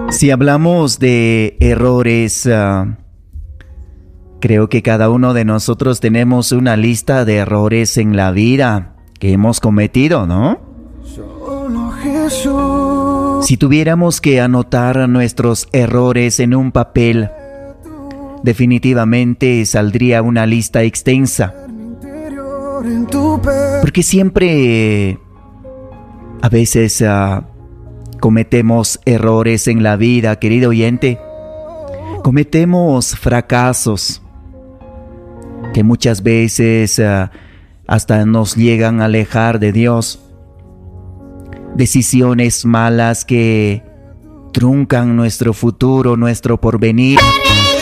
Si hablamos de errores, creo que cada uno de nosotros tenemos una lista de errores en la vida que hemos cometido, ¿no? Si tuviéramos que anotar nuestros errores en un papel, definitivamente saldría una lista extensa. Porque siempre, a veces, cometemos errores en la vida, querido oyente. Cometemos fracasos que muchas veces hasta nos llegan a alejar de Dios. Decisiones malas que truncan nuestro futuro, nuestro porvenir.